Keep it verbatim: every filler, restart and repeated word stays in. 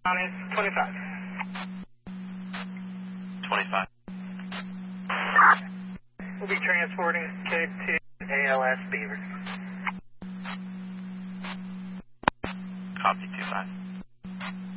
twenty-five. twenty-five. We'll be transporting Cape to A L S Beaver. Copy, two five.